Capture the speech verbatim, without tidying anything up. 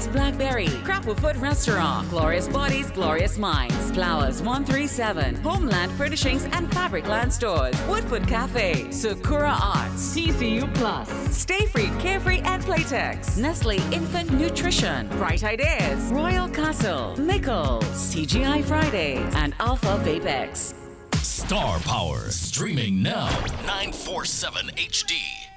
Bob's Blackberry, Crapple Foot Restaurant, Glorious Bodies, Glorious Minds, Flowers one three seven, Homeland Furnishings and Fabricland Stores, Woodford Cafe, Sakura Arts, T C U Plus, Stay Free, Carefree and Playtex, Nestle Infant Nutrition, Bright Ideas, Royal Castle, Mickles, T G I Fridays, and Alpha Vapex. Star Power, streaming now, nine forty-seven H D.